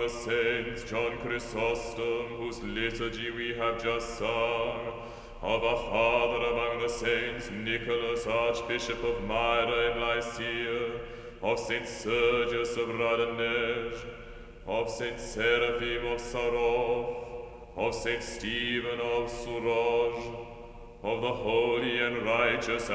the saints, John Chrysostom, whose liturgy we have just sung, of our father among the saints, Nicholas, Archbishop of Myra in Lycia, of Saint Sergius of Radonezh, of Saint Seraphim of Sarov, of Saint Stephen of Suroj, of the holy and righteous